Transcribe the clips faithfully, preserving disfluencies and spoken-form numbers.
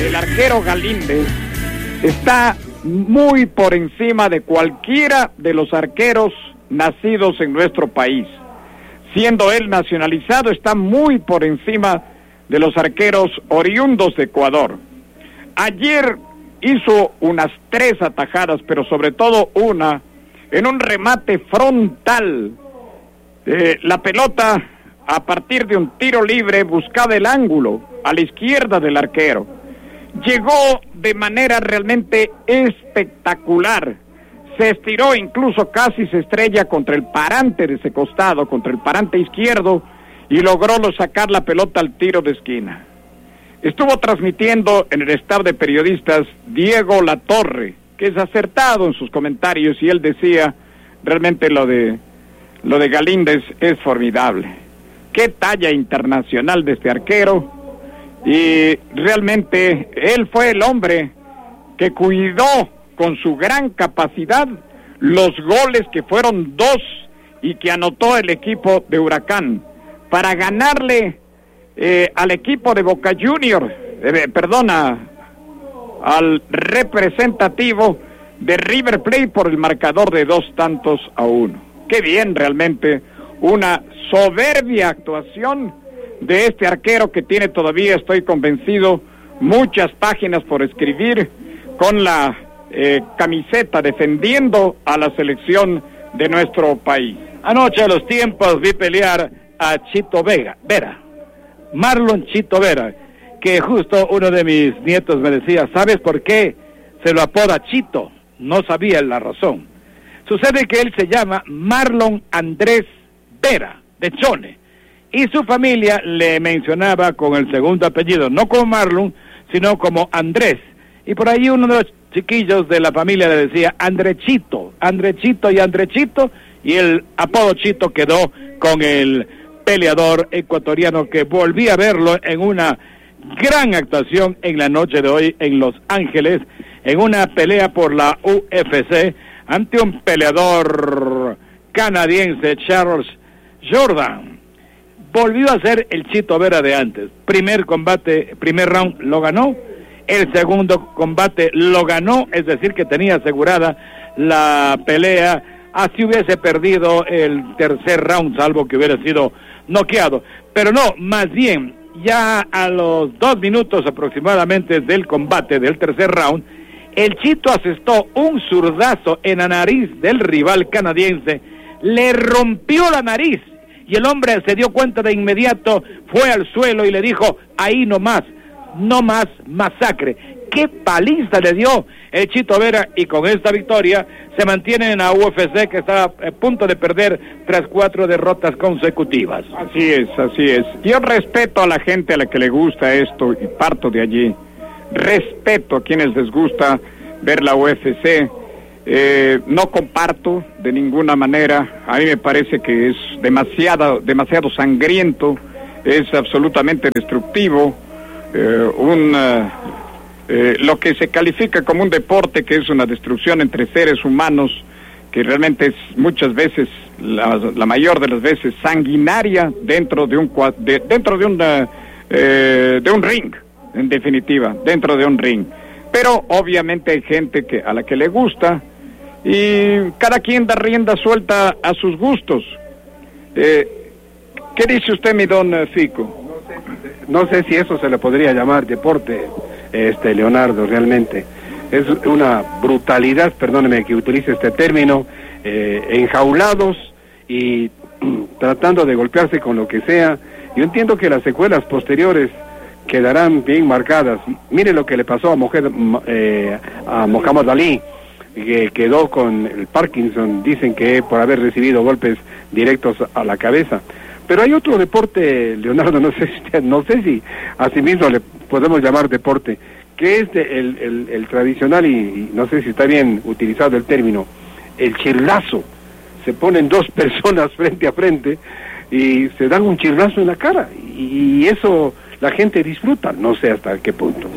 del arquero Galíndez está muy por encima de cualquiera de los arqueros nacidos en nuestro país. Siendo él nacionalizado, está muy por encima de los arqueros oriundos de Ecuador. Ayer hizo unas tres atajadas, pero sobre todo una en un remate frontal. Eh, la pelota, a partir de un tiro libre, buscaba el ángulo a la izquierda del arquero. Llegó de manera realmente espectacular. Se estiró, incluso casi se estrella contra el parante de ese costado, contra el parante izquierdo, y logró sacar la pelota al tiro de esquina. Estuvo transmitiendo en el staff de periodistas Diego Latorre, que es acertado en sus comentarios, y él decía, realmente lo de, lo de Galíndez es formidable. Qué talla internacional de este arquero, y realmente él fue el hombre que cuidó con su gran capacidad los goles, que fueron dos, y que anotó el equipo de Huracán para ganarle eh, al equipo de Boca Juniors, eh, perdona, al representativo de River Plate por el marcador de dos tantos a uno. Qué bien, realmente una soberbia actuación de este arquero, que tiene todavía, estoy convencido, muchas páginas por escribir con la eh, camiseta defendiendo a la selección de nuestro país. Anoche a los tiempos vi pelear a Chito Vega, Vera, Marlon Chito Vera, que justo uno de mis nietos me decía, ¿sabes por qué se lo apoda Chito? No sabía la razón. Sucede que él se llama Marlon Andrés Vera, de Chone, y su familia le mencionaba con el segundo apellido, no como Marlon, sino como Andrés, y por ahí uno de los chiquillos de la familia le decía Andrechito, Andrechito y Andrechito, y el apodo Chito quedó con el peleador ecuatoriano, que volví a verlo en una gran actuación en la noche de hoy en Los Ángeles, en una pelea por la U F C, ante un peleador canadiense, Charles Jordan. Volvió a ser el Chito Vera de antes. Primer combate, primer round lo ganó, el segundo combate lo ganó, es decir que tenía asegurada la pelea, así hubiese perdido el tercer round, salvo que hubiera sido noqueado. Pero no, más bien, ya a los dos minutos aproximadamente del combate del tercer round, el Chito asestó un zurdazo en la nariz del rival canadiense, le rompió la nariz, y el hombre se dio cuenta de inmediato, fue al suelo y le dijo, ahí no más, no más masacre. ¡Qué paliza le dio el Chito Vera! Y con esta victoria se mantiene en la U F C, que está a punto de perder tras cuatro derrotas consecutivas. Así es, así es. Yo respeto a la gente a la que le gusta esto, y parto de allí. Respeto a quienes les gusta ver la U F C. Eh, no comparto de ninguna manera. A mí me parece que es demasiado, demasiado sangriento, es absolutamente destructivo, eh, un, uh, eh, lo que se califica como un deporte, que es una destrucción entre seres humanos, que realmente es muchas veces, la, la mayor de las veces, sanguinaria dentro de un de, dentro de un uh, eh, de un ring, en definitiva, dentro de un ring. Pero obviamente hay gente que a la que le gusta, y cada quien da rienda suelta a sus gustos. Eh, ¿Qué dice usted, mi don Fico? No sé, no sé si eso se le podría llamar deporte, este Leonardo, realmente. Es una brutalidad, perdóneme que utilice este término, eh, enjaulados y tratando de golpearse con lo que sea. Yo entiendo que las secuelas posteriores quedarán bien marcadas. Mire lo que le pasó a, Mohamed, eh, a Muhammad Ali, que quedó con el Parkinson, dicen que por haber recibido golpes directos a la cabeza. Pero hay otro deporte, Leonardo, no sé si, no sé si a sí mismo le podemos llamar deporte, que es de, el, el, el tradicional, y, y no sé si está bien utilizado el término, el chirlazo. Se ponen dos personas frente a frente y se dan un chirlazo en la cara, y, y eso la gente disfruta, no sé hasta qué punto.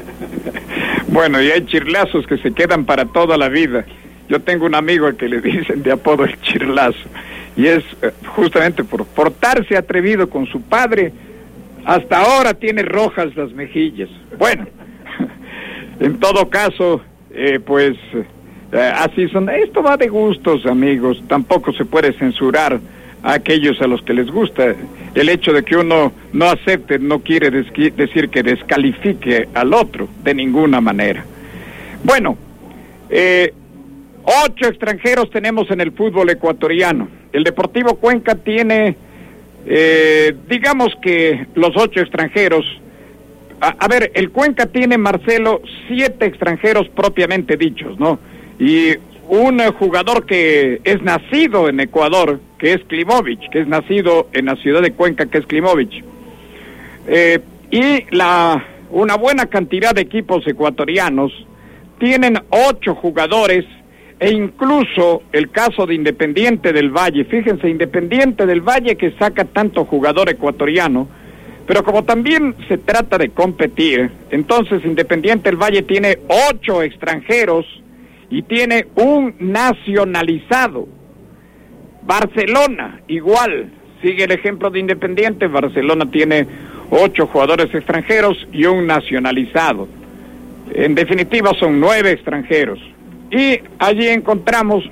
Bueno, y hay chirlazos que se quedan para toda la vida. Yo tengo un amigo al que le dicen de apodo el chirlazo, y es eh, justamente por portarse atrevido con su padre, hasta ahora tiene rojas las mejillas. Bueno, En todo caso, eh, pues eh, así son. Esto va de gustos, amigos. Tampoco se puede censurar a aquellos a los que les gusta. El hecho de que uno no acepte no quiere desqui- decir que descalifique al otro, de ninguna manera. Bueno, eh, ocho extranjeros tenemos en el fútbol ecuatoriano. El Deportivo Cuenca tiene, eh, digamos que los ocho extranjeros. A, a ver, el Cuenca tiene, Marcelo, siete extranjeros propiamente dichos, ¿no? Y un eh, jugador que es nacido en Ecuador, que es Klimovic, que es nacido en la ciudad de Cuenca, que es Klimovic. Eh, y la una buena cantidad de equipos ecuatorianos tienen ocho jugadores, e incluso el caso de Independiente del Valle. Fíjense, Independiente del Valle, que saca tanto jugador ecuatoriano, pero como también se trata de competir, entonces Independiente del Valle tiene ocho extranjeros y tiene un nacionalizado. Barcelona, igual, sigue el ejemplo de Independiente. Barcelona tiene ocho jugadores extranjeros y un nacionalizado. En definitiva son nueve extranjeros. Y allí encontramos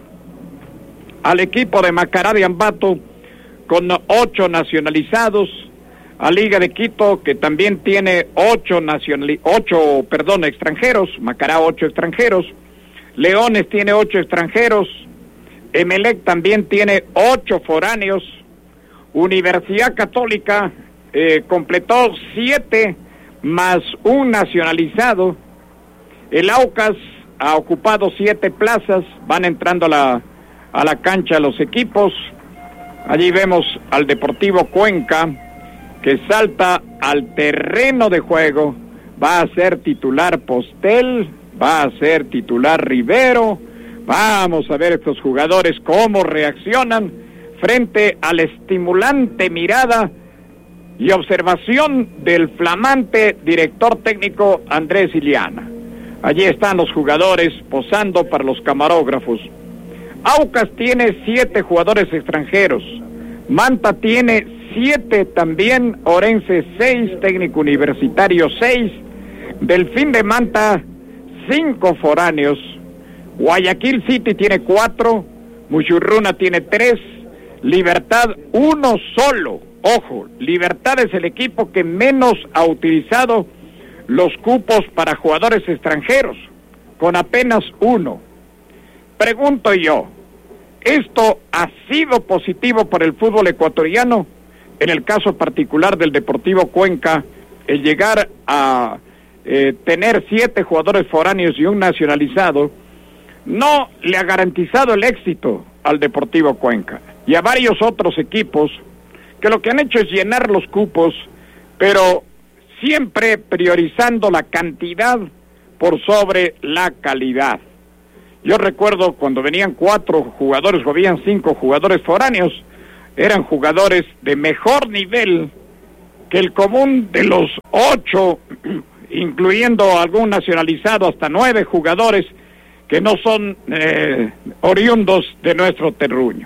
al equipo de Macará de Ambato con ocho nacionalizados, a Liga de Quito, que también tiene ocho nacionali- ocho, perdón, extranjeros, Macará ocho extranjeros, Leones tiene ocho extranjeros, Emelec también tiene ocho foráneos, Universidad Católica eh, completó siete más un nacionalizado, el Aucas ha ocupado siete plazas, van entrando a la, a la cancha los equipos. Allí vemos al Deportivo Cuenca, que salta al terreno de juego. Va a ser titular Postel, va a ser titular Rivero. Vamos a ver estos jugadores cómo reaccionan frente a la estimulante mirada y observación del flamante director técnico Andrés Iliana. Allí están los jugadores posando para los camarógrafos. Aucas tiene siete jugadores extranjeros, Manta tiene siete también, Orense seis, Técnico Universitario seis, Delfín de Manta cinco foráneos, Guayaquil City tiene cuatro, Muchurruna tiene tres, Libertad uno solo. Ojo, Libertad es el equipo que menos ha utilizado los cupos para jugadores extranjeros, con apenas uno. Pregunto yo, ¿esto ha sido positivo para el fútbol ecuatoriano? En el caso particular del Deportivo Cuenca, el llegar a eh, tener siete jugadores foráneos y un nacionalizado, no le ha garantizado el éxito al Deportivo Cuenca y a varios otros equipos que lo que han hecho es llenar los cupos, pero siempre priorizando la cantidad por sobre la calidad. Yo recuerdo cuando venían cuatro jugadores o habían cinco jugadores foráneos, eran jugadores de mejor nivel que el común de los ocho, incluyendo algún nacionalizado, hasta nueve jugadores que no son eh, oriundos de nuestro terruño.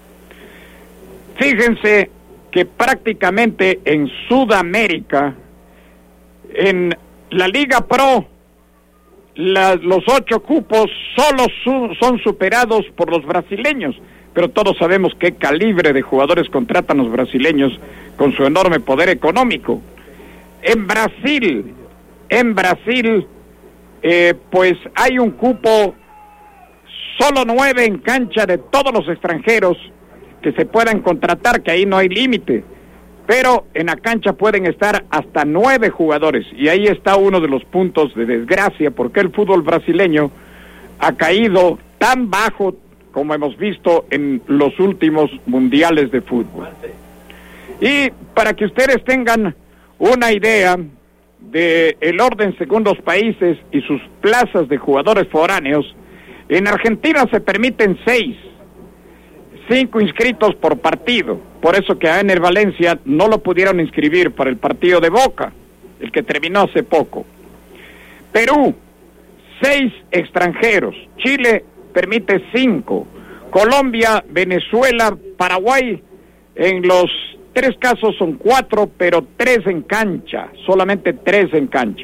Fíjense que prácticamente en Sudamérica, en la Liga Pro, la, los ocho cupos solo su, son superados por los brasileños, pero todos sabemos qué calibre de jugadores contratan los brasileños con su enorme poder económico. En Brasil, en Brasil, eh, pues hay un cupo, solo nueve en cancha de todos los extranjeros que se puedan contratar, que ahí no hay límite, pero en la cancha pueden estar hasta nueve jugadores, y ahí está uno de los puntos de desgracia, porque el fútbol brasileño ha caído tan bajo como hemos visto en los últimos mundiales de fútbol. Y para que ustedes tengan una idea de el orden según los países y sus plazas de jugadores foráneos, en Argentina se permiten seis, cinco inscritos por partido. Por eso que a Ener Valencia no lo pudieron inscribir para el partido de Boca, el que terminó hace poco. Perú, seis extranjeros. Chile permite cinco. Colombia, Venezuela, Paraguay, en los tres casos son cuatro, pero tres en cancha, solamente tres en cancha.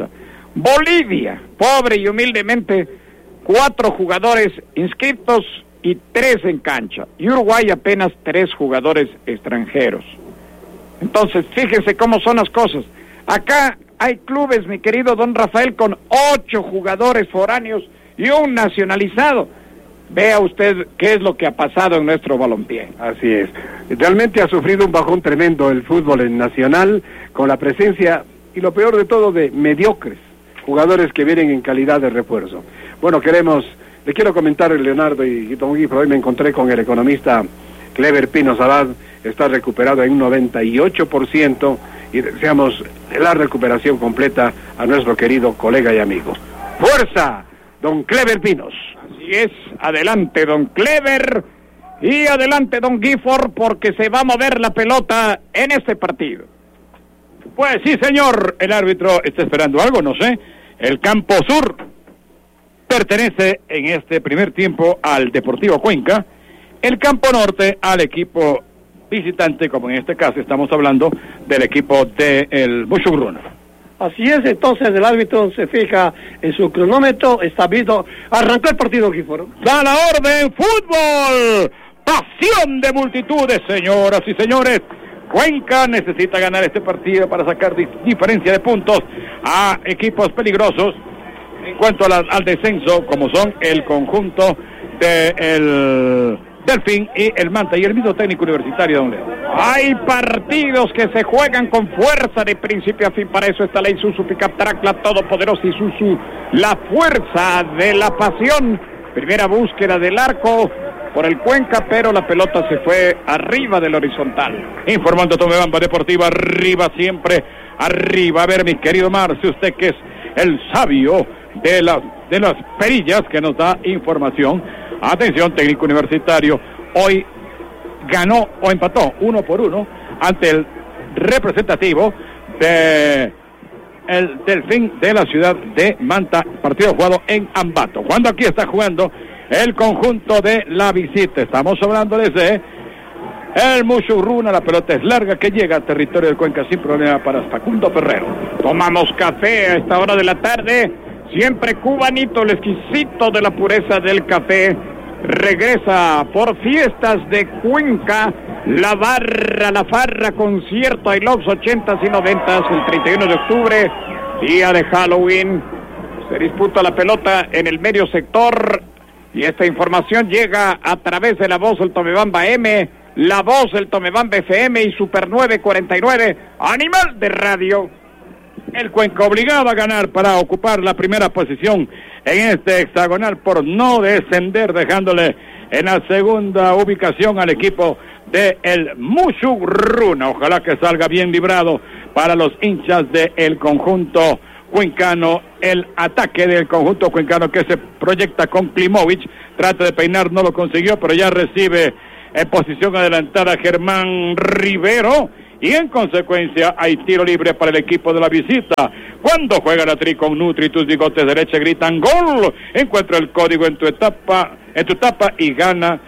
Bolivia, pobre y humildemente, cuatro jugadores inscritos y tres en cancha. Y Uruguay apenas tres jugadores extranjeros. Entonces, fíjense cómo son las cosas. Acá hay clubes, mi querido don Rafael, con ocho jugadores foráneos y un nacionalizado. Vea usted qué es lo que ha pasado en nuestro balompié. Así es. Realmente ha sufrido un bajón tremendo el fútbol nacional con la presencia, y lo peor de todo, de mediocres jugadores que vienen en calidad de refuerzo. Bueno, queremos, le quiero comentar, Leonardo y Don Guifro, hoy me encontré con el economista Clever Pino Abad, está recuperado en un noventa y ocho por ciento y deseamos la recuperación completa a nuestro querido colega y amigo. ¡Fuerza, don Clever Pinos! Así es, adelante don Clever y adelante don Gifford, porque se va a mover la pelota en este partido. Pues sí, señor, el árbitro está esperando algo, no sé. El campo sur pertenece en este primer tiempo al Deportivo Cuenca, el campo norte al equipo visitante, como en este caso estamos hablando del equipo del Mushurruna. Así es, entonces el árbitro se fija en su cronómetro, está visto, arrancó el partido, Gifford. ¡Da la orden, fútbol! ¡Pasión de multitudes, señoras y señores! Cuenca necesita ganar este partido para sacar di- diferencia de puntos a equipos peligrosos en cuanto a la, al descenso, como son el conjunto del Delfín y el Manta y el mismo técnico universitario, don Leo. Hay partidos que se juegan con fuerza de principio a fin. Para eso está la Isuzu Pickup Track, la todopoderosa Isuzu, la fuerza de la pasión. Primera búsqueda del arco por el Cuenca, pero la pelota se fue arriba del horizontal. Informando Tomebamba Deportiva, arriba siempre, arriba. A ver, mi querido Marcio, usted que es el sabio de las, de las perillas que nos da información. Atención, técnico universitario, hoy ganó o empató uno por uno ante el representativo de el Delfín de la ciudad de Manta, partido jugado en Ambato. Cuando aquí está jugando el conjunto de la visita, estamos hablando desde el Mushurruna, la pelota es larga que llega al territorio del Cuenca sin problema para Facundo Ferrero. Tomamos café a esta hora de la tarde, siempre cubanito, el exquisito de la pureza del café. Regresa por fiestas de Cuenca, la barra, la farra, concierto I Love ochentas y noventas, el treinta y uno de octubre, día de Halloween. Se disputa la pelota en el medio sector y esta información llega a través de la voz del Tomebamba M, la voz del Tomebamba F M y Super nueve cuarenta y nueve, Animal de Radio. El Cuenca obligado a ganar para ocupar la primera posición en este hexagonal por no descender, dejándole en la segunda ubicación al equipo de el Mushurruna. Ojalá que salga bien librado para los hinchas del conjunto cuencano. El ataque del conjunto cuencano que se proyecta con Klimovic, trata de peinar, no lo consiguió, pero ya recibe en posición adelantada Germán Rivero. Y en consecuencia hay tiro libre para el equipo de la visita. Cuando juega la Tri con Nutri, tus bigotes de leche gritan gol. Encuentra el código en tu etapa, en tu tapa y gana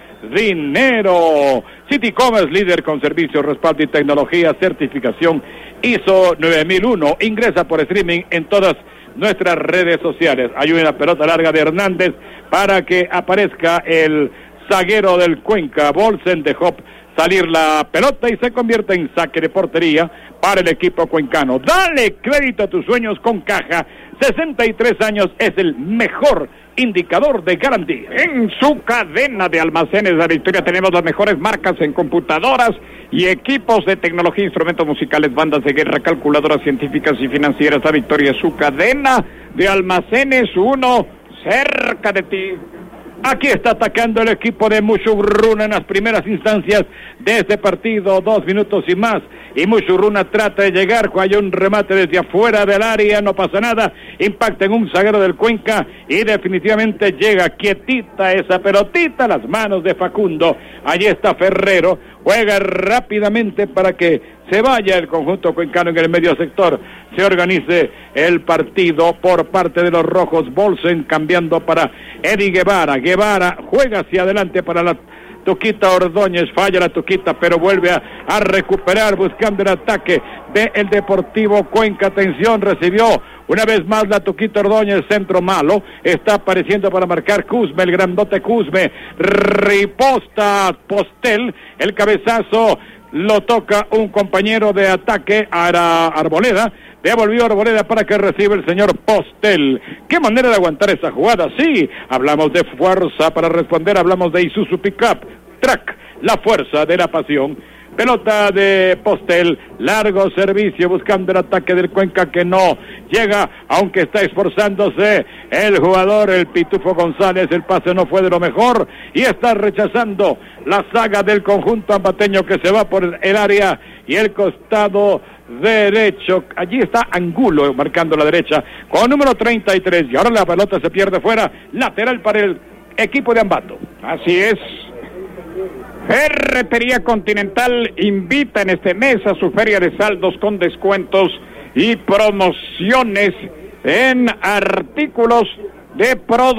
dinero. City Commerce, líder con servicios, respaldo y tecnología, certificación I S O nueve mil uno. Ingresa por streaming en todas nuestras redes sociales. Hay una pelota larga de Hernández para que aparezca el zaguero del Cuenca, Bolsen de Hop, salir la pelota y se convierte en saque de portería para el equipo cuencano. Dale crédito a tus sueños con Caja. sesenta y tres años es el mejor indicador de garantía. En su cadena de almacenes La Victoria tenemos las mejores marcas en computadoras y equipos de tecnología, instrumentos musicales, bandas de guerra, calculadoras científicas y financieras. La Victoria es su cadena de almacenes, uno cerca de ti. Aquí está atacando el equipo de Mushurruna en las primeras instancias de este partido, dos minutos y más, y Mushurruna trata de llegar, hay un remate desde afuera del área, no pasa nada, impacta en un zaguero del Cuenca y definitivamente llega quietita esa pelotita a las manos de Facundo. Allí está Ferrero, juega rápidamente para que se vaya el conjunto cuencano en el medio sector, se organice el partido por parte de los rojos. Bolsen cambiando para Eddie Guevara, Guevara juega hacia adelante para la Tuquita Ordóñez, falla la Tuquita, pero vuelve a, a recuperar buscando el ataque del Deportivo Cuenca. Atención, recibió una vez más la Tuquita Ordóñez, centro malo, está apareciendo para marcar Cusme, el grandote Cusme, riposta Postel, el cabezazo lo toca un compañero de ataque, Ara Arboleda, devolvió Arboleda para que reciba el señor Postel. ¿Qué manera de aguantar esa jugada? Sí, hablamos de fuerza para responder, hablamos de Isuzu Pickup, Track, la fuerza de la pasión. Pelota de Postel, largo servicio buscando el ataque del Cuenca que no llega, aunque está esforzándose el jugador, el Pitufo González. El pase no fue de lo mejor y está rechazando la saga del conjunto ambateño que se va por el área y el costado derecho. Allí está Angulo marcando la derecha con número treinta y tres y ahora la pelota se pierde fuera, lateral para el equipo de Ambato. Así es. Ferretería Continental invita en este mes a su feria de saldos con descuentos y promociones en artículos de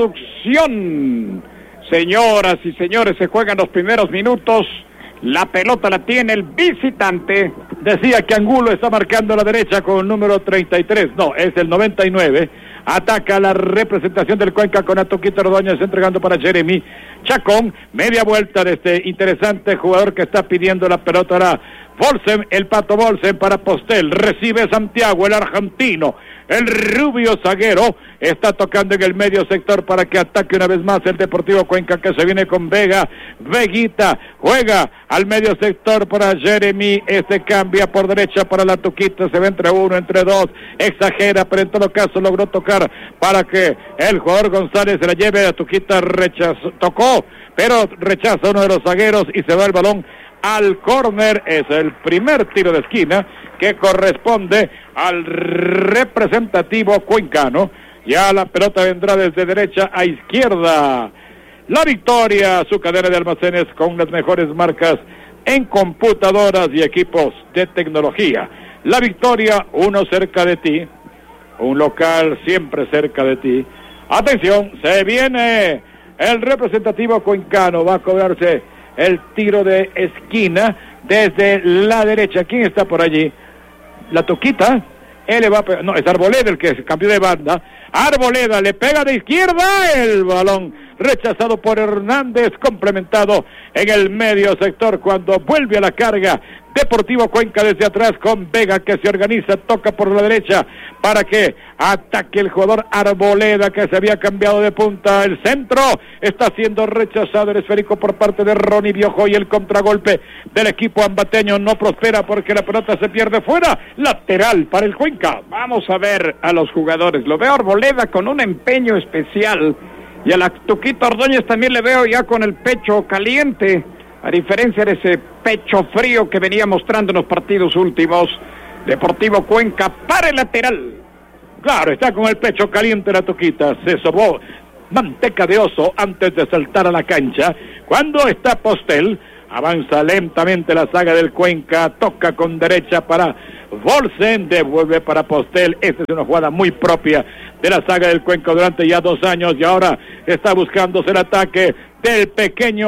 producción. Señoras y señores, se juegan los primeros minutos. La pelota la tiene el visitante. Decía que Angulo está marcando la derecha con el número treinta y tres. No, es el noventa y nueve. Ataca la representación del Cuenca con Atuquita Ordóñez entregando para Jeremy Chacón. Media vuelta de este interesante jugador que está pidiendo la pelota. Ahora Bolsen, el Pato Bolsen para Postel. Recibe Santiago, el argentino. El rubio zaguero está tocando en el medio sector para que ataque una vez más el Deportivo Cuenca, que se viene con Vega. Veguita juega al medio sector para Jeremy. Este cambia por derecha para la Tuquita. Se ve entre uno, entre dos. Exagera, pero en todo caso logró tocar para que el jugador González se la lleve. La Tuquita rechazó, tocó, pero rechaza uno de los zagueros y se va el balón al córner. Es el primer tiro de esquina que corresponde al representativo cuencano. Ya la pelota vendrá desde derecha a izquierda. La victoria, su cadena de almacenes con las mejores marcas en computadoras y equipos de tecnología. La victoria, uno cerca de ti, un local siempre cerca de ti. Atención, se viene el representativo cuencano, va a cobrarse el tiro de esquina desde la derecha. ¿Quién está por allí? La Tuquita. Él le va a pegar. No, es Arboleda el que cambió de banda. Arboleda le pega de izquierda. El balón rechazado por Hernández, complementado en el medio sector cuando vuelve a la carga. Deportivo Cuenca desde atrás con Vega que se organiza, toca por la derecha para que ataque el jugador Arboleda que se había cambiado de punta. El centro está siendo rechazado el esférico por parte de Ronnie Biojo y el contragolpe del equipo ambateño no prospera porque la pelota se pierde fuera. Lateral para el Cuenca. Vamos a ver a los jugadores. Lo veo a Arboleda con un empeño especial y a la Tuquita Ordóñez también le veo ya con el pecho caliente, a diferencia de ese pecho frío que venía mostrando en los partidos últimos. Deportivo Cuenca para el lateral. Claro, está con el pecho caliente la Tuquita. Se sobó manteca de oso antes de saltar a la cancha. Cuando está Postel, avanza lentamente la saga del Cuenca. Toca con derecha para Bolsen, devuelve para Postel. Esta es una jugada muy propia de la saga del Cuenca durante ya dos años. Y ahora está buscándose el ataque del pequeño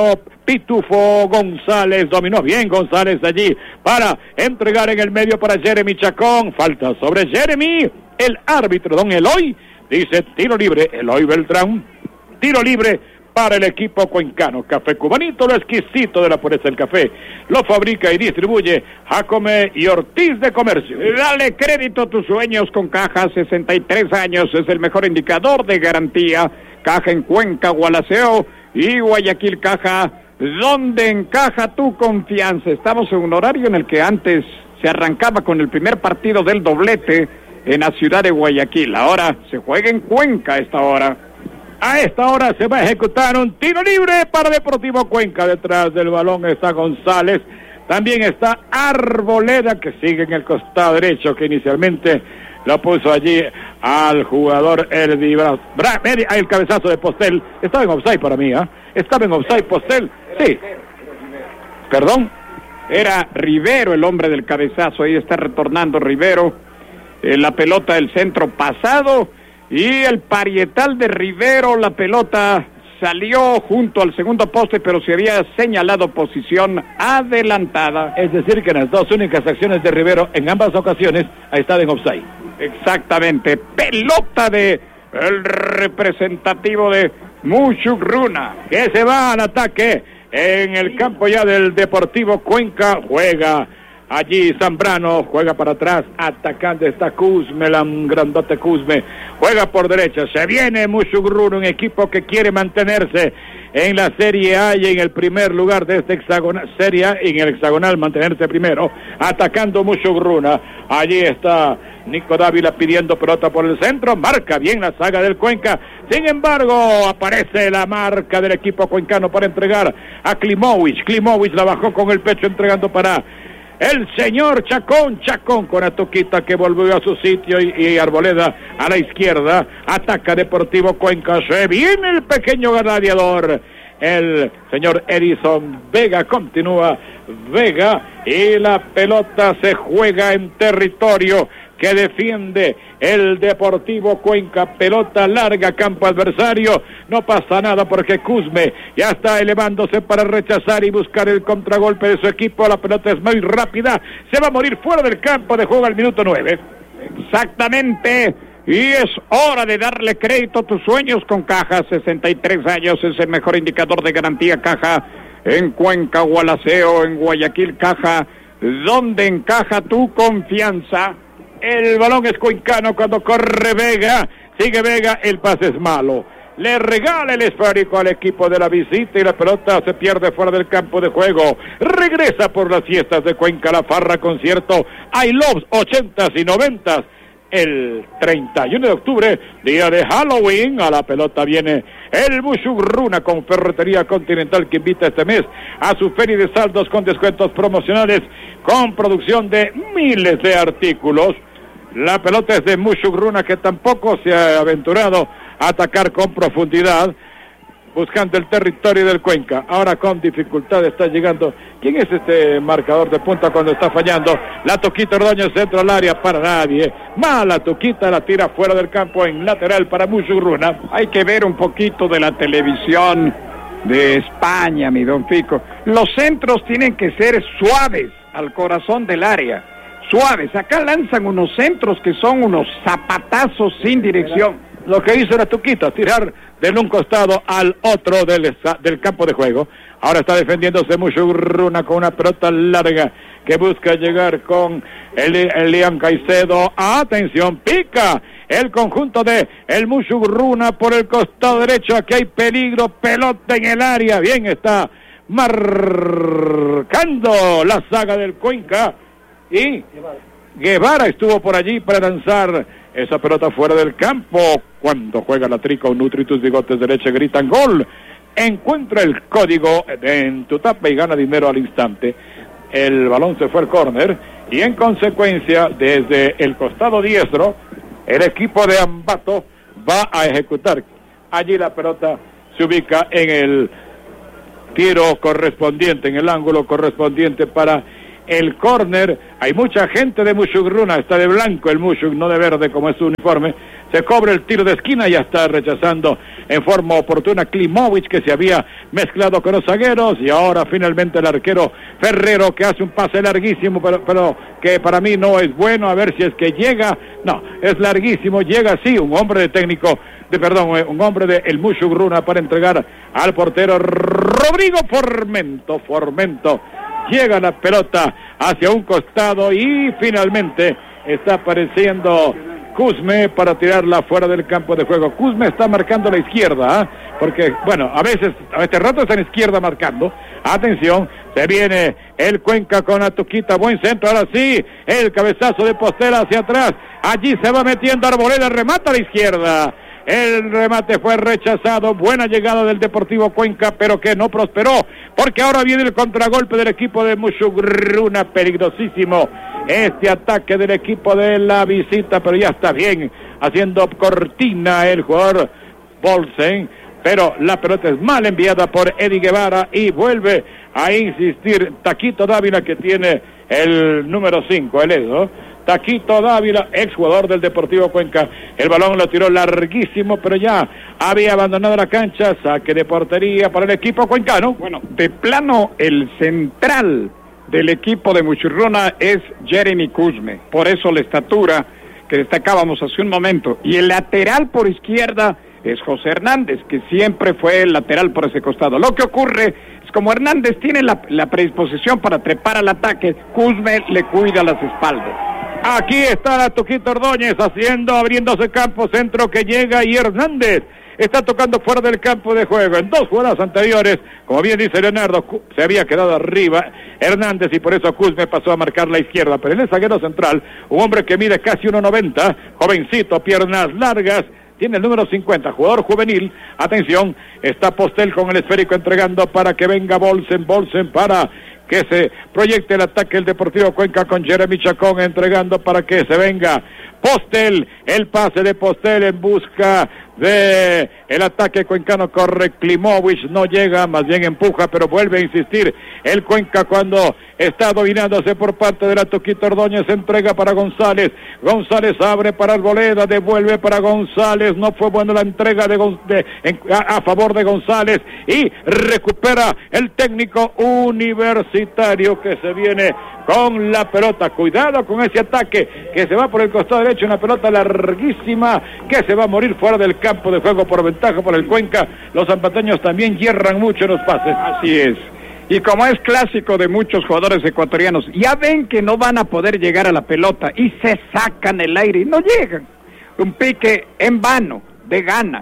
Pitufo González. Dominó bien González allí para entregar en el medio para Jeremy Chacón. Falta sobre Jeremy. El árbitro, don Eloy, dice tiro libre. Eloy Beltrán, tiro libre para el equipo cuencano. Café Cubanito, lo exquisito de la pureza del café. Lo fabrica y distribuye Jacome y Ortiz de Comercio. Dale crédito a tus sueños con Caja. Sesenta y tres años es el mejor indicador de garantía. Caja en Cuenca, Gualaceo y Guayaquil. Caja, donde encaja tu confianza. Estamos en un horario en el que antes se arrancaba con el primer partido del doblete en la ciudad de Guayaquil. Ahora se juega en Cuenca a esta hora. A esta hora se va a ejecutar un tiro libre para Deportivo Cuenca. Detrás del balón está González. También está Arboleda, que sigue en el costado derecho, que inicialmente lo puso allí al jugador Erdi Bra... Bra... El cabezazo de Postel. Estaba en offside para mí, ¿ah? ¿eh? Estaba en offside Postel. Sí. Perdón. Era Rivero el hombre del cabezazo. Ahí está retornando Rivero. Eh, la pelota del centro pasado y el parietal de Rivero, la pelota salió junto al segundo poste, pero se había señalado posición adelantada. Es decir, que en las dos únicas acciones de Rivero, en ambas ocasiones, ha estado en offside. Exactamente, pelota de el representativo de Mushugruna, que se va al ataque en el campo ya del Deportivo Cuenca. Juega allí Zambrano, juega para atrás, atacando está Cusme, el grandote Cusme, juega por derecha, se viene Mushugruna, un equipo que quiere mantenerse en la Serie A y en el primer lugar de este hexagonal, Serie A y en el hexagonal mantenerse primero, atacando Mushugruna. Allí está Nico Dávila pidiendo pelota por el centro, marca bien la saga del Cuenca, sin embargo aparece la marca del equipo cuencano para entregar a Klimovic. Klimovic la bajó con el pecho entregando para el señor Chacón, Chacón con Atuquita que volvió a su sitio y, y Arboleda a la izquierda, ataca Deportivo Cuenca, se viene el pequeño gladiador, el señor Edison Vega, continúa Vega y la pelota se juega en territorio que defiende el Deportivo Cuenca, pelota larga, campo adversario, no pasa nada porque Cusme ya está elevándose para rechazar y buscar el contragolpe de su equipo, la pelota es muy rápida, se va a morir fuera del campo de juego al minuto nueve. Exactamente, y es hora de darle crédito a tus sueños con Caja, sesenta y tres años, es el mejor indicador de garantía Caja en Cuenca, Gualaceo, en Guayaquil. Caja, donde encaja tu confianza. El balón es cuencano cuando corre Vega, sigue Vega, el pase es malo, le regala el esférico al equipo de la visita y la pelota se pierde fuera del campo de juego. Regresa por las fiestas de Cuenca la Farra Concierto I Love ochentas y noventas el treinta y uno de octubre, día de Halloween. A la pelota viene el Mushugruna con Ferretería Continental, que invita este mes a su feria de saldos con descuentos promocionales con producción de miles de artículos. La pelota es de Mushugruna, que tampoco se ha aventurado a atacar con profundidad, buscando el territorio del Cuenca. Ahora con dificultad está llegando. ¿Quién es este marcador de punta cuando está fallando? La Toquita Ordóñez, centro al área para nadie. Mala Toquita, la tira fuera del campo en lateral para Mushugruna. Hay que ver un poquito de la televisión de España, mi don Fico. Los centros tienen que ser suaves al corazón del área. Suaves. Acá lanzan unos centros que son unos zapatazos sin dirección. Lo que hizo la Tuquita, tirar de un costado al otro del, del campo de juego. Ahora está defendiéndose Mushugruna con una pelota larga que busca llegar con el, el León Caicedo. Atención, pica el conjunto de el Mushugruna por el costado derecho. Aquí hay peligro, pelota en el área. Bien está marcando la saga del Cuenca. Y Guevara estuvo por allí para lanzar esa pelota fuera del campo. Cuando juega la Trico, Nutritus Bigotes de Leche gritan gol. Encuentra el código en tu tapa y gana dinero al instante. El balón se fue al córner y en consecuencia desde el costado diestro el equipo de Ambato va a ejecutar. Allí la pelota se ubica en el tiro correspondiente, en el ángulo correspondiente para el córner. Hay mucha gente de Mushugruna, está de blanco el Mushug, no de verde como es su uniforme. Se cobra el tiro de esquina, ya está rechazando en forma oportuna Klimovic, que se había mezclado con los zagueros, y ahora finalmente el arquero Ferrero, que hace un pase larguísimo, pero, pero que para mí no es bueno. A ver si es que llega. No, es larguísimo, llega sí, un hombre de técnico, de perdón, un hombre de el Mushugruna para entregar al portero Rodrigo Formento, Formento. Llega la pelota hacia un costado y finalmente está apareciendo Cusme para tirarla fuera del campo de juego. Cusme está marcando la izquierda, ¿eh? Porque, bueno, a veces, a este rato está en izquierda marcando. Atención, se viene el Cuenca con la Tuquita, buen centro, ahora sí, el cabezazo de Postela hacia atrás. Allí se va metiendo Arboleda, remata a la izquierda. El remate fue rechazado, buena llegada del Deportivo Cuenca, pero que no prosperó, porque ahora viene el contragolpe del equipo de Mushugruna, peligrosísimo este ataque del equipo de la visita, pero ya está bien, haciendo cortina el jugador Bolsen, pero la pelota es mal enviada por Eddie Guevara y vuelve a insistir Taquito Dávila, que tiene el número cinco, el Edo, Taquito Dávila, exjugador del Deportivo Cuenca. El balón lo tiró larguísimo, pero ya había abandonado la cancha. Saque de portería para el equipo cuencano. Bueno, de plano, el central del equipo de Muchurruna es Jeremy Cusme. Por eso la estatura que destacábamos hace un momento. Y el lateral por izquierda es José Hernández, que siempre fue el lateral por ese costado. Lo que ocurre es como Hernández tiene la, la predisposición para trepar al ataque, Cusme le cuida las espaldas. Aquí está la Tuquito Ordóñez haciendo, abriéndose campo, centro que llega y Hernández está tocando fuera del campo de juego. En dos jugadas anteriores, como bien dice Leonardo, se había quedado arriba Hernández y por eso Cusme pasó a marcar la izquierda. Pero en el zaguero central, un hombre que mide casi uno noventa, jovencito, piernas largas, tiene el número cincuenta, jugador juvenil. Atención, está Postel con el esférico entregando para que venga Bolsen, Bolsen para que se proyecte el ataque el Deportivo Cuenca con Jeremy Chacón entregando para que se venga Postel, el pase de Postel en busca de el ataque cuencano. Corre Klimovic, no llega, más bien empuja, pero vuelve a insistir el Cuenca cuando está dominándose por parte de la Tuquito Ordóñez. Entrega para González, González abre para Arboleda, devuelve para González, no fue buena la entrega de, de en, a, a favor de González y recupera el técnico Universitario que se viene con la pelota. Cuidado con ese ataque que se va por el costado derecho, una pelota larguísima que se va a morir fuera del campo de juego por ventaja por el Cuenca. Los zampateños también hierran mucho en los pases. Así es. Y como es clásico de muchos jugadores ecuatorianos, ya ven que no van a poder llegar a la pelota y se sacan el aire y no llegan. Un pique en vano, de gana.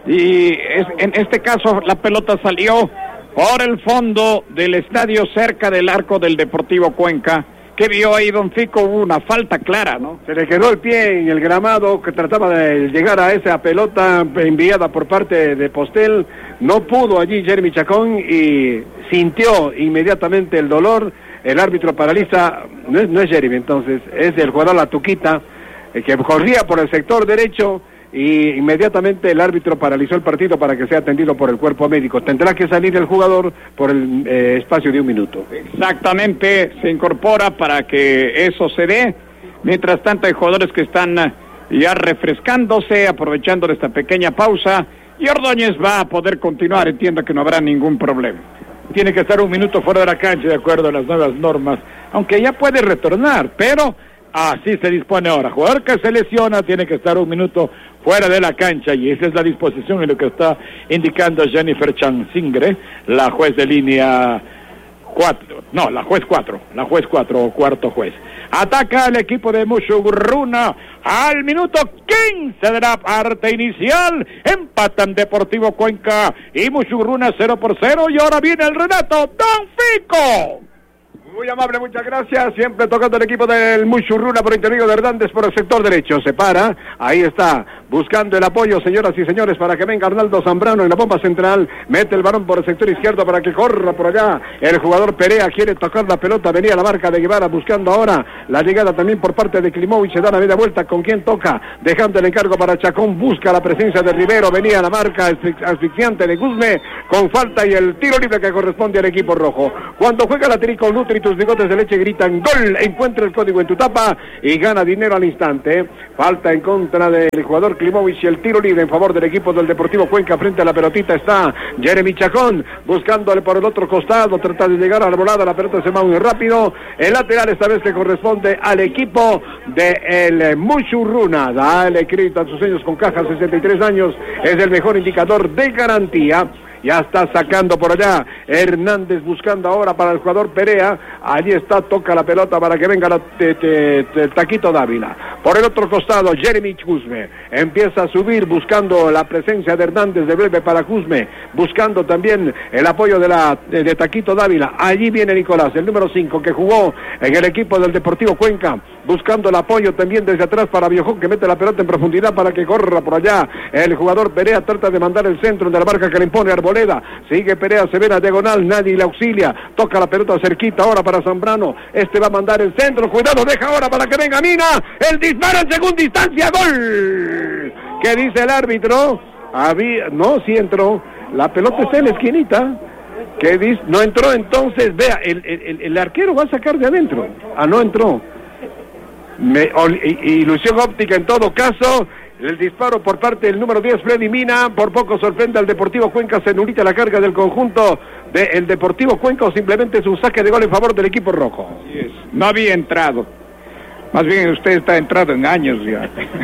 Y es, en este caso la pelota salió por el fondo del estadio cerca del arco del Deportivo Cuenca. ¿Qué vio ahí don Fico? Hubo una falta clara, ¿no? Se le quedó el pie en el gramado, que trataba de llegar a esa pelota enviada por parte de Postel. No pudo allí Jeremy Chacón y sintió inmediatamente el dolor. El árbitro paraliza, no es, no es Jeremy entonces, es el jugador La Tuquita, el que corría por el sector derecho. Y inmediatamente el árbitro paralizó el partido para que sea atendido por el cuerpo médico. Tendrá que salir el jugador por el eh, espacio de un minuto. Exactamente, se incorpora para que eso se dé. Mientras tanto hay jugadores que están ya refrescándose, aprovechando de esta pequeña pausa. Y Ordóñez va a poder continuar, entiendo que no habrá ningún problema. Tiene que estar un minuto fuera de la cancha de acuerdo a las nuevas normas, aunque ya puede retornar, pero así se dispone ahora. Jugador que se lesiona tiene que estar un minuto fuera de la cancha y esa es la disposición en lo que está indicando Jennifer Chansingre, la juez de línea cuatro, no, la juez cuatro, la juez cuatro o cuarto juez. Ataca al equipo de Muchurruna al minuto quince de la parte inicial. Empatan Deportivo Cuenca y Muchurruna cero por cero y ahora viene el relato Don Fico. Muy amable, muchas gracias. Siempre tocando el equipo del Muchurruna por interior de Hernández por el sector derecho. Se para, ahí está, buscando el apoyo, señoras y señores, para que venga Arnaldo Zambrano en la bomba central. Mete el balón por el sector izquierdo para que corra por allá. El jugador Perea quiere tocar la pelota. Venía la marca de Guevara buscando ahora la llegada también por parte de Klimovic. Se da la media vuelta con quien toca, dejando el encargo para Chacón. Busca la presencia de Rivero. Venía la marca asfixiante de Guzme con falta y el tiro libre que corresponde al equipo rojo. Cuando juega la Trico Nutri, tus bigotes de leche gritan gol. Encuentra el código en tu tapa y gana dinero al instante. Falta en contra del jugador Klimovic y el tiro libre en favor del equipo del Deportivo Cuenca. Frente a la pelotita está Jeremy Chacón buscándole por el otro costado, trata de llegar a la volada, la pelota se va muy rápido. El lateral esta vez que corresponde al equipo de el Muchurruna. Dale crédito a sus años con caja, sesenta y tres años, es el mejor indicador de garantía. Ya está sacando por allá Hernández buscando ahora para el jugador Perea. Allí está, toca la pelota para que venga la, te, te, te, el Taquito Dávila. Por el otro costado Jeremy Cusme empieza a subir buscando la presencia de Hernández, devuelve para Cusme, buscando también el apoyo de la de, de Taquito Dávila. Allí viene Nicolás, el número cinco que jugó en el equipo del Deportivo Cuenca, buscando el apoyo también desde atrás para Biojón, que mete la pelota en profundidad para que corra por allá. El jugador Perea trata de mandar el centro de la marca que le impone Arboleda. Sigue Perea, se ve la diagonal, nadie le auxilia, toca la pelota cerquita ahora para Zambrano, este va a mandar el centro, cuidado, deja ahora para que venga Mina, el disparo en segunda instancia, gol. ¿Qué dice el árbitro? Había, no, sí entró, la pelota está en la esquinita. ¿Qué dice? No entró, entonces, vea, el, el, el arquero va a sacar de adentro. Ah, no entró. me, o, ilusión óptica en todo caso. El disparo por parte del número diez, Freddy Mina, por poco sorprende al Deportivo Cuenca, se nulita la carga del conjunto del Deportivo Cuenca, o simplemente es un saque de gol en favor del equipo rojo. Así es. No había entrado. Más bien usted está entrado en años ya.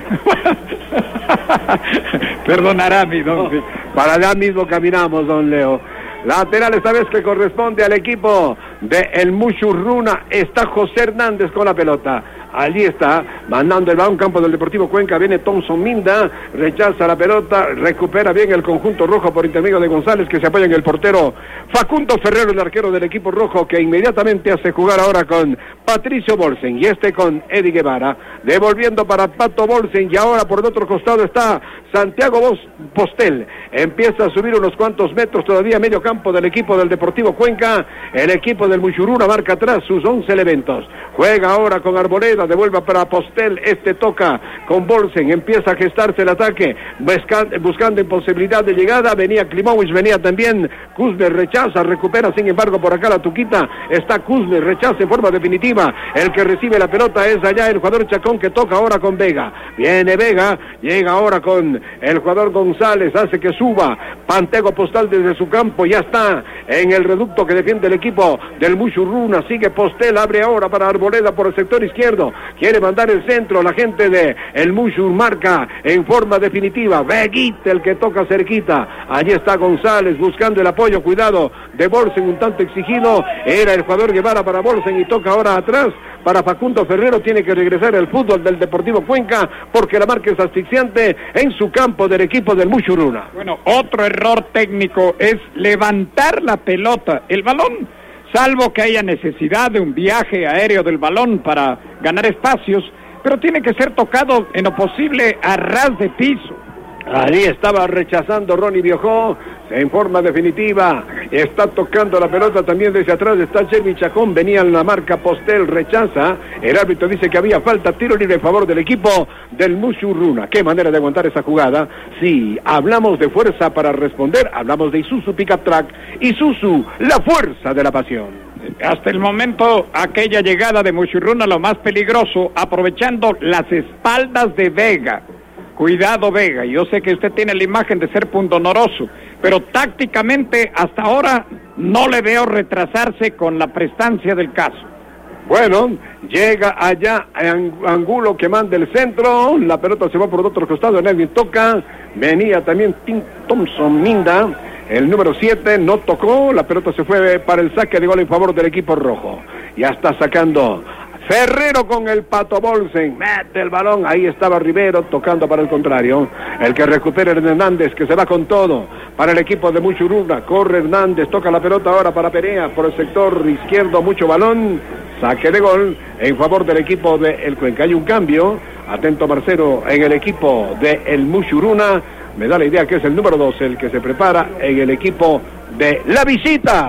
Perdonará mi don. No, para allá mismo caminamos, don Leo. Lateral esta vez que corresponde al equipo de el Muchurruna. Está José Hernández con la pelota. Allí está, mandando el balón, campo del Deportivo Cuenca, viene Thompson Minda, rechaza la pelota, recupera bien el conjunto rojo por intermedio de González, que se apoya en el portero Facundo Ferrero, el arquero del equipo rojo, que inmediatamente hace jugar ahora con Patricio Bolsen, y este con Eddie Guevara, devolviendo para Pato Bolsen, y ahora por el otro costado está Santiago Postel, empieza a subir unos cuantos metros, todavía medio campo del equipo del Deportivo Cuenca, el equipo del Muchurruna marca atrás sus once elementos, juega ahora con Arboleda, devuelve para Postel, este toca con Bolsen, empieza a gestarse el ataque, buscando, buscando imposibilidad de llegada, venía Klimovic, venía también Kuzme, rechaza, recupera sin embargo por acá la tuquita, está Kuzme, rechaza en forma definitiva, el que recibe la pelota es allá el jugador Chacón, que toca ahora con Vega, viene Vega, llega ahora con el jugador González, hace que suba, Pantego Postal desde su campo, ya está en el reducto que defiende el equipo del Muchurruna, sigue Postel, abre ahora para Arboleda por el sector izquierdo, quiere mandar el centro, la gente de el Muchur marca en forma definitiva, Veguita el que toca cerquita, allí está González buscando el apoyo, cuidado de Bolsen, un tanto exigido, era el jugador Guevara para Bolsen, y toca ahora atrás para Facundo Ferrero, tiene que regresar el fútbol del Deportivo Cuenca, porque la marca es asfixiante en su campo del equipo del Muchurruna. Bueno, otro error técnico es levantar la pelota, el balón, salvo que haya necesidad de un viaje aéreo del balón para ganar espacios, pero tiene que ser tocado en lo posible a ras de piso. Ahí estaba rechazando Ronnie Biojó, en forma definitiva, está tocando la pelota también desde atrás, está Jeremy Chacón, venía en la marca Postel, rechaza, el árbitro dice que había falta, tiro libre en favor del equipo del Muchurruna. Qué manera de aguantar esa jugada. Sí, hablamos de fuerza para responder, hablamos de Isuzu Pickup Truck, Isuzu, la fuerza de la pasión. Hasta el momento, aquella llegada de Muchurruna, lo más peligroso, aprovechando las espaldas de Vega. Cuidado Vega, yo sé que usted tiene la imagen de ser pundonoroso, pero tácticamente hasta ahora no le veo retrasarse con la prestancia del caso. Bueno, llega allá Angulo que manda el centro, la pelota se va por el otro costado, nadie toca, venía también Tim Thompson Minda, el número siete, no tocó, la pelota se fue para el saque de gol en favor del equipo rojo, ya está sacando Ferrero con el Pato Bolsen, mete el balón, ahí estaba Rivero tocando para el contrario, el que recupera Hernández, que se va con todo para el equipo de Muchurruna, corre Hernández, toca la pelota ahora para Perea, por el sector izquierdo, mucho balón, saque de gol en favor del equipo de el Cuenca. Hay un cambio, atento Marcelo, en el equipo de el Muchurruna, me da la idea que es el número doce el que se prepara en el equipo de la visita.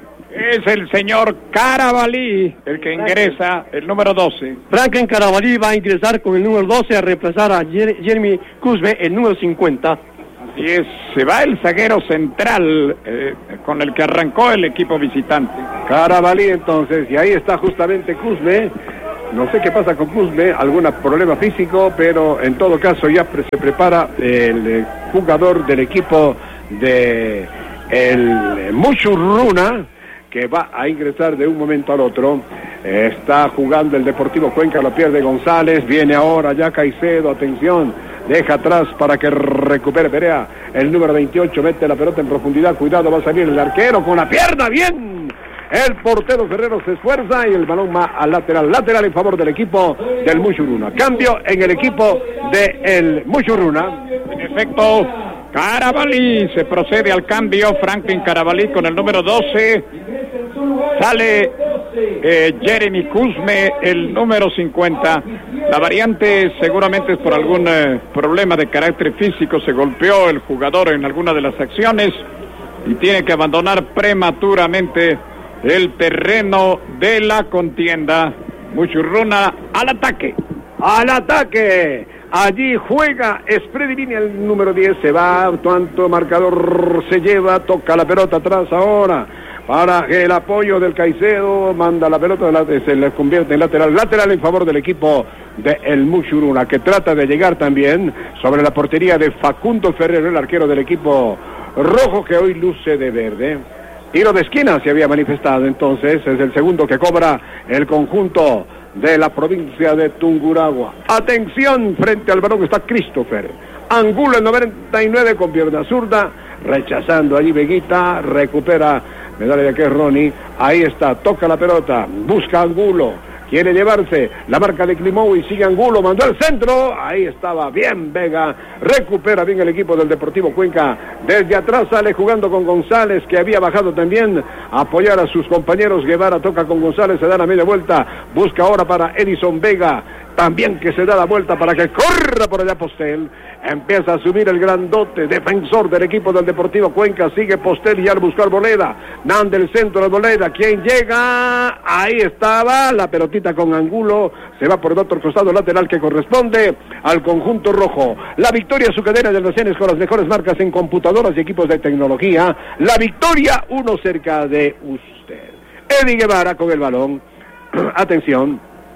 Es el señor Carabalí el que ingresa, el número doce. Franklin Carabalí va a ingresar con el número doce a reemplazar a Jeremy Kuzme, el número cincuenta. Así es, se va el zaguero central eh, con el que arrancó el equipo visitante. Carabalí entonces, y ahí está justamente Kuzme. No sé qué pasa con Kuzme, algún problema físico, pero en todo caso ya pre se prepara el eh, jugador del equipo de el Muchurruna, que va a ingresar de un momento al otro. Está jugando el Deportivo Cuenca, lo pierde González, viene ahora ya Caicedo, atención, deja atrás para que recupere Perea, el número veintiocho, mete la pelota en profundidad, cuidado, va a salir el arquero con la pierna, bien, el portero Ferrero se esfuerza y el balón va al lateral, lateral en favor del equipo del Muchurruna, cambio en el equipo del Muchurruna. En efecto, Carabalí, se procede al cambio, Franklin Carabalí con el número doce, sale eh, Jeremy Kuzme, el número cincuenta, la variante seguramente es por algún eh, problema de carácter físico, se golpeó el jugador en alguna de las acciones y tiene que abandonar prematuramente el terreno de la contienda. Muchurruna al ataque. Al ataque. Allí juega Spredivini, el número diez, se va, tanto marcador se lleva, toca la pelota atrás ahora para el apoyo del Caicedo, manda la pelota, se le convierte en lateral, lateral en favor del equipo de el Mushuruna, que trata de llegar también sobre la portería de Facundo Ferrero, el arquero del equipo rojo, que hoy luce de verde. Tiro de esquina se había manifestado, entonces es el segundo que cobra el conjunto de la provincia de Tungurahua. Atención, frente al balón está Christopher Angulo, el noventa y nueve, con pierna zurda, rechazando allí Veguita, recupera, medalla de que es Ronnie, ahí está, toca la pelota, busca Angulo, quiere llevarse la marca de Climou y sigue Angulo, mandó al centro, ahí estaba bien Vega, recupera bien el equipo del Deportivo Cuenca, desde atrás sale jugando con González, que había bajado también a apoyar a sus compañeros. Guevara toca con González, se da la media vuelta, busca ahora para Edison Vega, también que se da la vuelta para que corra por allá Postel, empieza a subir el grandote, defensor del equipo del Deportivo Cuenca, sigue Postel y al buscar Boleda, dan del centro de Boleda, ¿quién llega? Ahí estaba, la pelotita con Angulo, se va por el otro costado lateral que corresponde al conjunto rojo. La victoria su cadena de almacenes con las mejores marcas en computadoras y equipos de tecnología, la victoria uno cerca de usted. Eddie Guevara con el balón, atención,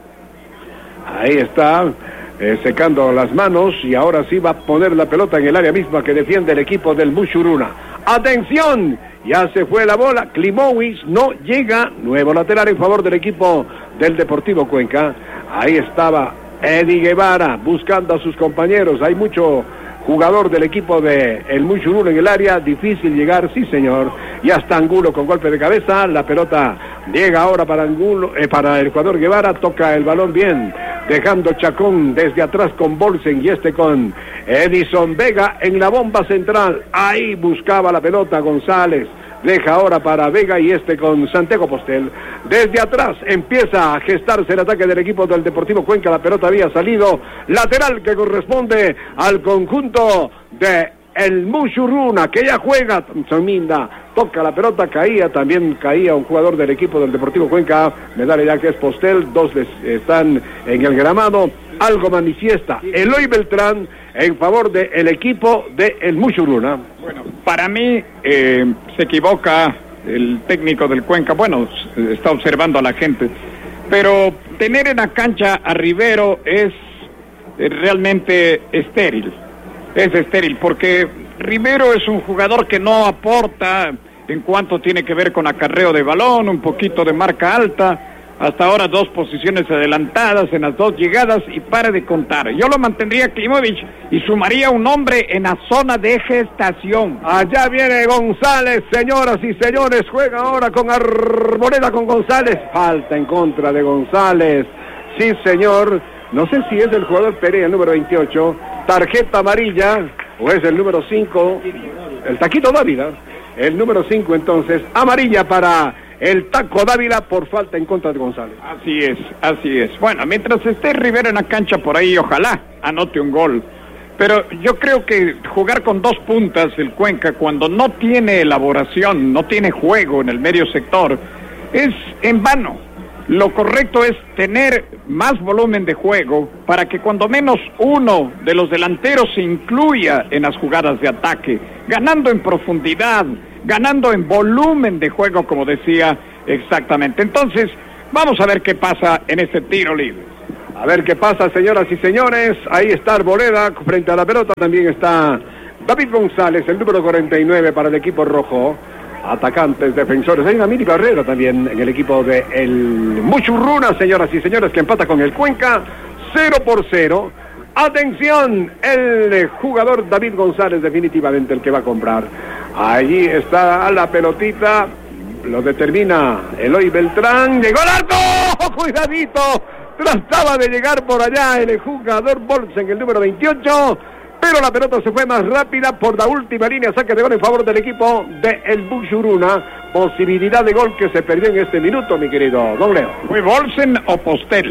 ahí está, eh, secando las manos, y ahora sí va a poner la pelota en el área misma que defiende el equipo del Mushuruna. ¡Atención! Ya se fue la bola, Klimowicz no llega, nuevo lateral en favor del equipo del Deportivo Cuenca. Ahí estaba Eddie Guevara buscando a sus compañeros, hay mucho jugador del equipo de el Mushuruna en el área, difícil llegar, sí señor, y hasta Angulo con golpe de cabeza, la pelota llega ahora para Angulo, eh, para el jugador Guevara, toca el balón bien, dejando Chacón desde atrás con Bolsen y este con Edison Vega en la bomba central, ahí buscaba la pelota González, deja ahora para Vega y este con Santiago Postel, desde atrás empieza a gestarse el ataque del equipo del Deportivo Cuenca, la pelota había salido, lateral que corresponde al conjunto de el Mushuruna, que ya juega, Minda toca la pelota, caía, también caía un jugador del equipo del Deportivo Cuenca, medalla ya que es Postel, dos les están en el gramado, algo manifiesta Eloy Beltrán en favor del equipo de el Mushuruna. Bueno, para mí eh, se equivoca el técnico del Cuenca, bueno, está observando a la gente, pero tener en la cancha a Rivero es eh, realmente estéril, es estéril, porque Rivero es un jugador que no aporta en cuanto tiene que ver con acarreo de balón, un poquito de marca alta, hasta ahora dos posiciones adelantadas en las dos llegadas y para de contar. Yo lo mantendría Klimovich y sumaría un hombre en la zona de gestación. Allá viene González, señoras y señores, juega ahora con Arboleda, con González, falta en contra de González, sí señor, no sé si es el jugador Perea, número veintiocho, tarjeta amarilla, o es el número cinco, el Taquito Dávila, el número cinco entonces, amarilla para el Taco Dávila por falta en contra de González. Así es, así es. Bueno, mientras esté Rivera en la cancha por ahí, ojalá anote un gol. Pero yo creo que jugar con dos puntas el Cuenca, cuando no tiene elaboración, no tiene juego en el medio sector, es en vano. Lo correcto es tener más volumen de juego para que cuando menos uno de los delanteros se incluya en las jugadas de ataque, ganando en profundidad, ganando en volumen de juego, como decía exactamente. Entonces, vamos a ver qué pasa en este tiro libre. A ver qué pasa, señoras y señores. Ahí está Arboleda frente a la pelota. También está David González, el número cuarenta y nueve para el equipo rojo. Atacantes, defensores. Hay una mini barrera también en el equipo de el Mushuruna, señoras y señores, que empata con el Cuenca cero por cero. Atención, el jugador David González, definitivamente el que va a comprar. Allí está la pelotita, lo determina Eloy Beltrán, llegó al arco, cuidadito, trataba de llegar por allá el jugador Bolsen, el número veintiocho, pero la pelota se fue más rápida por la última línea, saque de gol en favor del equipo de el Mushuruna, posibilidad de gol que se perdió en este minuto, mi querido Don Leo. ¿Fue Bolsen o Postel?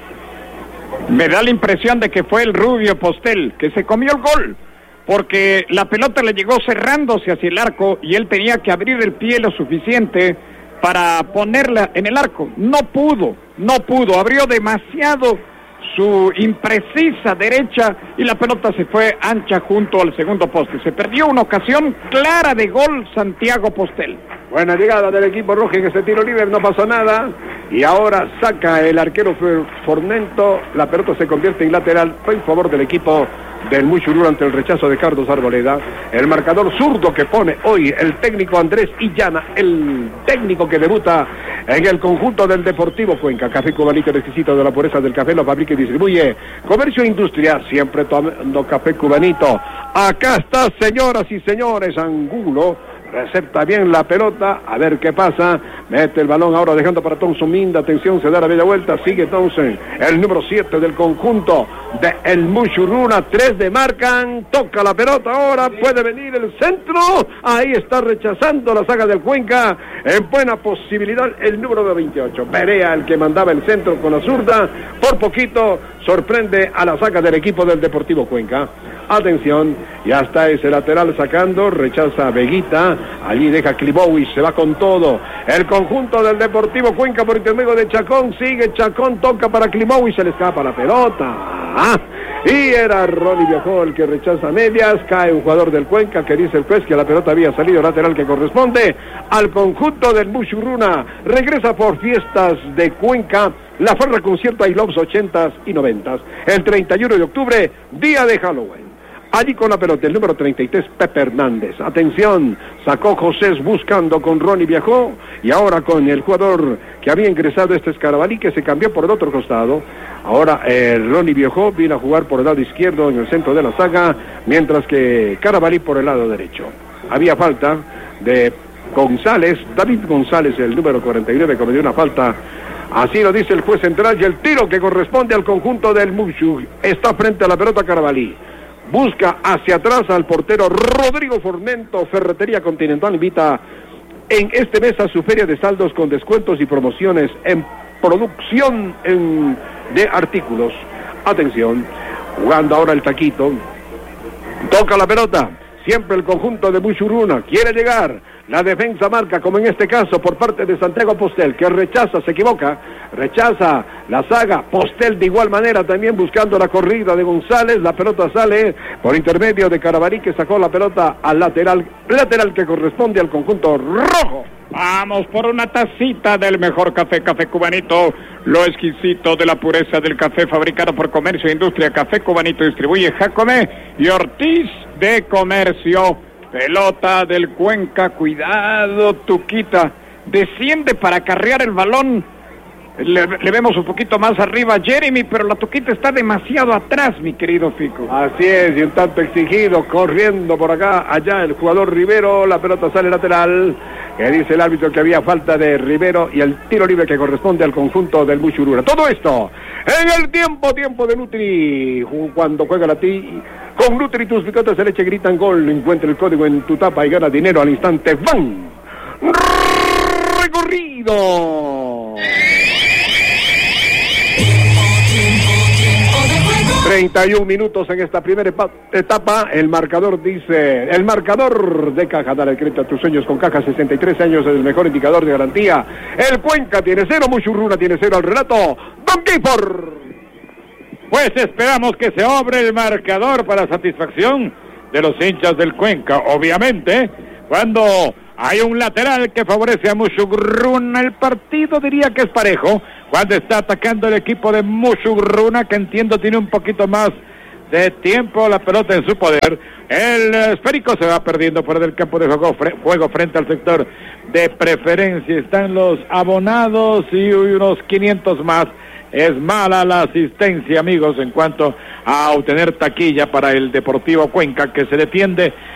Me da la impresión de que fue el rubio Postel, que se comió el gol, porque la pelota le llegó cerrándose hacia el arco y él tenía que abrir el pie lo suficiente para ponerla en el arco. No pudo, no pudo, abrió demasiado su imprecisa derecha y la pelota se fue ancha junto al segundo poste. Se perdió una ocasión clara de gol Santiago Postel. Buena llegada del equipo rojo en ese tiro libre, no pasó nada. Y ahora saca el arquero Formento. La pelota se convierte en lateral en favor del equipo del Muchuruna ante el rechazo de Carlos Arboleda. El marcador zurdo que pone hoy el técnico Andrés Illana, el técnico que debuta en el conjunto del Deportivo Cuenca. Café cubanito, el exquisito de la pureza del café, lo fabrica y distribuye Comercio e Industria, siempre tomando café cubanito. Acá está, señoras y señores, Angulo. Recepta bien la pelota, a ver qué pasa. Mete el balón ahora dejando para Thompson Minda. Atención, se da la bella vuelta. Sigue Thompson, el número siete del conjunto de el Muchuruna. Tres de marcan. Toca la pelota ahora. Puede venir el centro. Ahí está rechazando la saga del Cuenca. En buena posibilidad el número de veintiocho. Perea, el que mandaba el centro con la zurda. Por poquito sorprende a la saga del equipo del Deportivo Cuenca. Atención, ya está ese lateral sacando, rechaza a Veguita, allí deja Clibowi, se va con todo. El conjunto del Deportivo Cuenca por intermedio de Chacón, sigue Chacón, toca para Clibowi, se le escapa la pelota. Ah, y era Ronnie Viajó el que rechaza medias, cae un jugador del Cuenca que dice el juez que la pelota había salido lateral que corresponde al conjunto del Muchuruna. Regresa por fiestas de Cuenca. La Farra Concierto I Loves ochentas y noventas. El treinta y uno de octubre, día de Halloween. Allí con la pelota, el número treinta y tres, Pepe Hernández. Atención, sacó José buscando con Ronnie Viajó. Y ahora con el jugador que había ingresado, este es Carabalí, que se cambió por el otro costado. Ahora eh, Ronnie Viajó viene a jugar por el lado izquierdo en el centro de la saga, mientras que Carabalí por el lado derecho. Había falta de González, David González, el número cuarenta y nueve, cometió una falta. Así lo dice el juez central, y el tiro que corresponde al conjunto del Muchu está frente a la pelota Carabalí. Busca hacia atrás al portero Rodrigo Formento. Ferretería Continental invita en este mes a su feria de saldos con descuentos y promociones en producción en, de artículos. Atención, jugando ahora el taquito. Toca la pelota. Siempre el conjunto de Muchuruna quiere llegar. La defensa marca, como en este caso, por parte de Santiago Postel, que rechaza, se equivoca, rechaza la saga. Postel de igual manera también buscando la corrida de González. La pelota sale por intermedio de Carabalí, que sacó la pelota al lateral, lateral que corresponde al conjunto rojo. Vamos por una tacita del mejor café, Café Cubanito, lo exquisito de la pureza del café, fabricado por Comercio e Industria. Café Cubanito distribuye Jacome y Ortiz de Comercio. Pelota del Cuenca, cuidado, Tuquita, desciende para acarrear el balón. Le, le vemos un poquito más arriba a Jeremy, pero la Tuquita está demasiado atrás, mi querido Fico. Así es, y un tanto exigido, corriendo por acá, allá el jugador Rivero. La pelota sale lateral, que dice el árbitro que había falta de Rivero, y el tiro libre que corresponde al conjunto del Muchuruna. Todo esto en el tiempo, tiempo de Nutri, cuando juega la ti. Con Nutri tus bicotas de leche gritan gol. Encuentra el código en tu tapa y gana dinero al instante. ¡Van! ¡Recorrido! treinta y un minutos en esta primera etapa. El marcador dice, el marcador de Caja, dale el crédito a tus sueños con Caja. Sesenta y tres años es el mejor indicador de garantía. El Cuenca tiene cero, Muchuruna tiene cero. Al relato, Don Gifford. Pues esperamos que se obre el marcador para satisfacción de los hinchas del Cuenca. Obviamente, cuando hay un lateral que favorece a Muchuruna, el partido diría que es parejo. Cuando está atacando el equipo de Muchuruna, que entiendo tiene un poquito más de tiempo, la pelota en su poder, el esférico se va perdiendo fuera del campo de juego, juego frente al sector de preferencia. Están los abonados y unos quinientos más. Es mala la asistencia, amigos, en cuanto a obtener taquilla para el Deportivo Cuenca, que se defiende